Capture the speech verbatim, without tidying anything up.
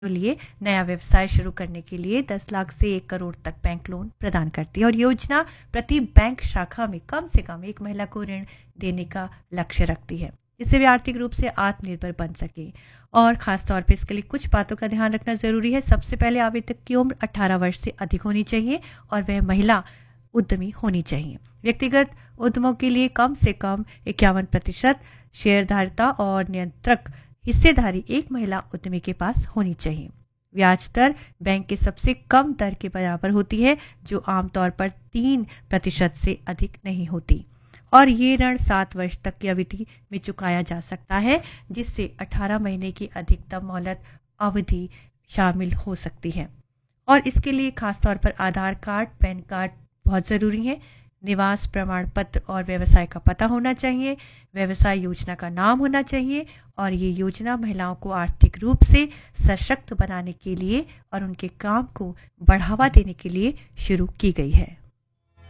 के लिए नया व्यवसाय शुरू करने के लिए दस लाख से एक करोड़ तक बैंक लोन प्रदान करती है और योजना प्रति बैंक शाखा में कम से कम एक महिला को ऋण देने का लक्ष्य रखती है, जिससे वे आर्थिक रूप से आत्मनिर्भर बन सके। और खास तौर पर इसके लिए कुछ बातों का ध्यान रखना जरूरी है। सबसे पहले आवेदक की उम्र अठारह वर्ष से अधिक होनी चाहिए और वह महिला उद्यमी होनी चाहिए। व्यक्तिगत उद्यमों के लिए कम से कम इक्यावन प्रतिशत शेयरधारिता और नियंत्रक हिस्सेदारी एक महिला उद्यमी के पास होनी चाहिए। ब्याज दर बैंक के सबसे कम दर के बराबर होती है, जो आमतौर पर तीन प्रतिशत से अधिक नहीं होती और ये ऋण सात वर्ष तक की अवधि में चुकाया जा सकता है, जिससे अठारह महीने की अधिकतम मोहलत अवधि शामिल हो सकती है। और इसके लिए खासतौर पर आधार कार्ड, पैन कार्ड बहुत ज़रूरी है। निवास प्रमाण पत्र और व्यवसाय का पता होना चाहिए। व्यवसाय योजना का नाम होना चाहिए और ये योजना महिलाओं को आर्थिक रूप से सशक्त बनाने के लिए और उनके काम को बढ़ावा देने के लिए शुरू की गई है।